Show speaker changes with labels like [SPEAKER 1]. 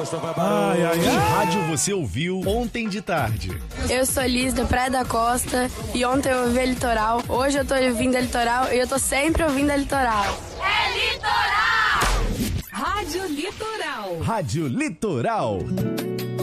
[SPEAKER 1] Ai, ai, ai. Que rádio você ouviu ontem de tarde?
[SPEAKER 2] Eu sou Liz, da Praia da Costa, e ontem eu ouvi a Litoral. Hoje eu tô ouvindo a Litoral e eu tô sempre ouvindo a Litoral.
[SPEAKER 3] É Litoral!
[SPEAKER 4] Rádio Litoral.
[SPEAKER 1] Rádio Litoral.